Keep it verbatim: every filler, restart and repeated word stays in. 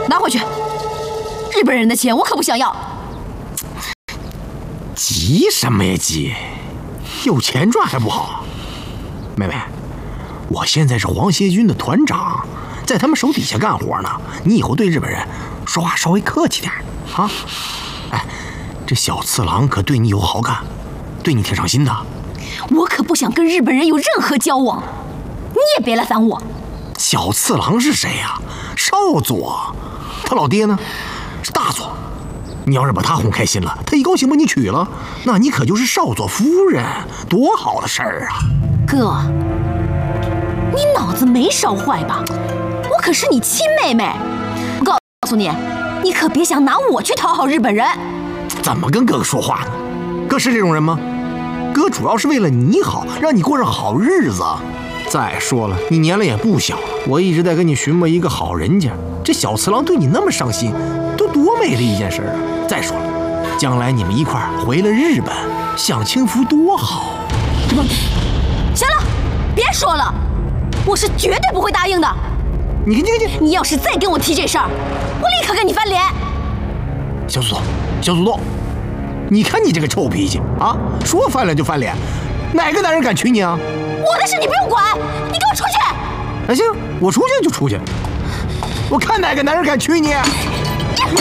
拿回去。日本人的钱我可不想要。 急什么呀急？有钱赚还不好？妹妹，我现在是皇协军的团长，在他们手底下干活呢。你以后对日本人说话稍微客气点啊。哎，这小次郎可对你有好感，对你挺上心的。 我可不想跟日本人有任何交往，你也别来烦我。 小次郎是谁呀、啊？少佐，他老爹呢是大佐。你要是把他哄开心了，他一高兴把你娶了，那你可就是少佐夫人，多好的事儿啊！ 哥，你脑子没烧坏吧？我可是你亲妹妹，我告诉你，你可别想拿我去讨好日本人。 怎么跟哥哥说话呢？哥是这种人吗？哥主要是为了你好，让你过上好日子。再说了，你年龄也不小了，我一直在跟你寻摸一个好人家。这小次郎对你那么上心，都多美的一件事啊！再说了，将来你们一块儿回了日本，享清福多好。 什么？行了，别说了，我是绝对不会答应的。 你你你， 你要是再跟我提这事儿，我立刻跟你翻脸。 小祖宗，小祖宗，你看你这个臭脾气啊，说翻脸就翻脸，哪个男人敢娶你啊？ 我的事你不用管，你给我出去！ 哎，行，我出去就出去，我看哪个男人敢娶你。